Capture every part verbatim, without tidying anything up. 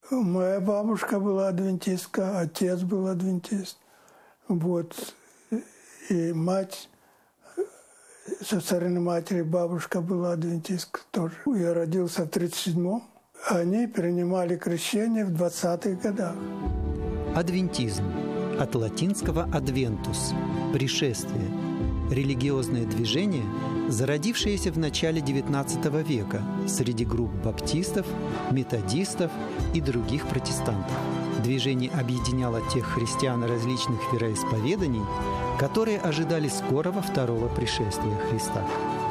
Моя бабушка была адвентистка, отец был адвентист. Вот. И мать, со стороны матери бабушка была адвентистка тоже. Я родился в тридцать седьмом. Они принимали крещение в двадцатых годах. Адвентизм. От латинского «адвентус» – «пришествие». Религиозное движение, зародившееся в начале девятнадцатого века среди групп баптистов, методистов и других протестантов. Движение объединяло тех христиан различных вероисповеданий, которые ожидали скорого второго пришествия Христа.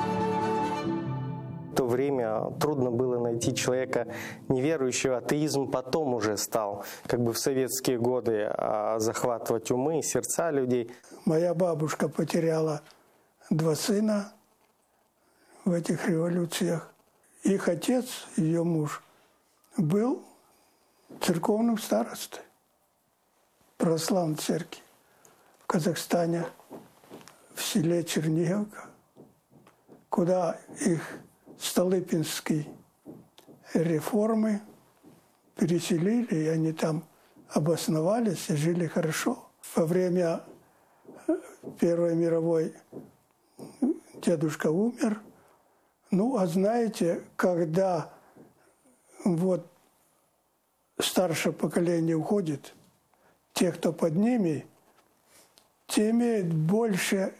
В то время трудно было найти человека неверующего. Атеизм потом уже стал, как бы в советские годы, захватывать умы и сердца людей. Моя бабушка потеряла два сына в этих революциях. Их отец, ее муж, был церковным старостой православной церкви в Казахстане, в селе Черниговка, куда их Столыпинские реформы переселили, и они там обосновались и жили хорошо. Во время Первой мировой дедушка умер. Ну, а знаете, когда вот старшее поколение уходит, те, кто под ними, те имеют больше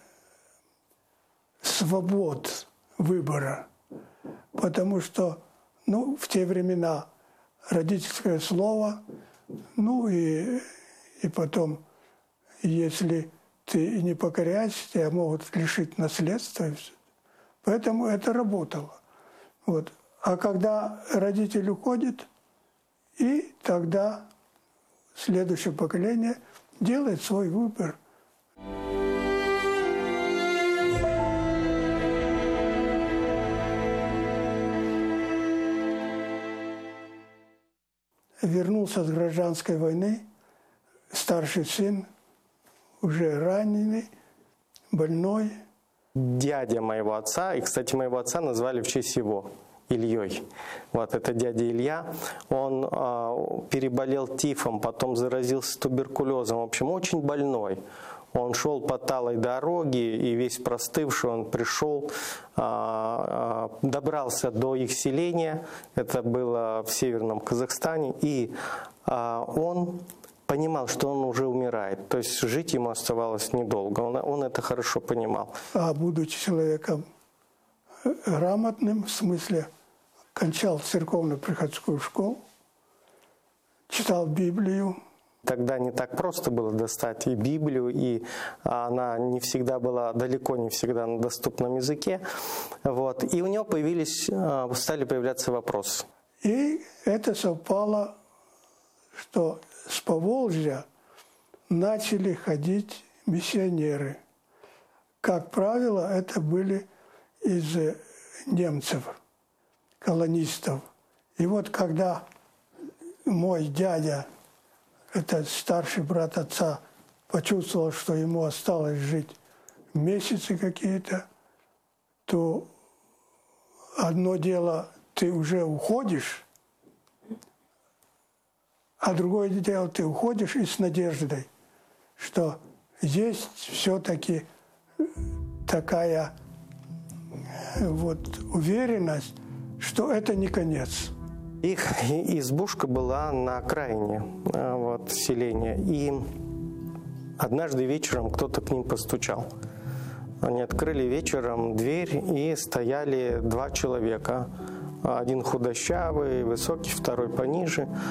свобод выбора. Потому что, ну, в те времена родительское слово, ну и, и потом, если ты не покоряешься, тебя могут лишить наследства. Поэтому это работало. Вот. А когда родитель уходит, и тогда следующее поколение делает свой выбор. Вернулся с гражданской войны, старший сын, уже раненый, больной. Дядя моего отца, и, кстати, моего отца назвали в честь его, Ильей. Вот это дядя Илья, он э, переболел тифом, потом заразился туберкулезом, в общем, очень больной. Он шел по талой дороге, и весь простывший он пришел, добрался до их селения, это было в Северном Казахстане, и он понимал, что он уже умирает, то есть жить ему оставалось недолго, он, он это хорошо понимал. А будучи человеком грамотным, в смысле, кончал церковно-приходскую школу, читал Библию. Тогда не так просто было достать и Библию, и она не всегда была, далеко не всегда на доступном языке. Вот. И у него появились, стали появляться вопросы. И это совпало, что с Поволжья начали ходить миссионеры. Как правило, это были из немцев, колонистов. И вот когда мой дядя, это старший брат отца, почувствовал, что ему осталось жить месяцы какие-то, то одно дело, ты уже уходишь, а другое дело, ты уходишь и с надеждой, что есть все-таки такая вот уверенность, что это не конец. Их избушка была на окраине вот, селения, и однажды вечером кто-то к ним постучал. Они открыли вечером дверь, и стояли два человека. Один худощавый, высокий, второй пониже.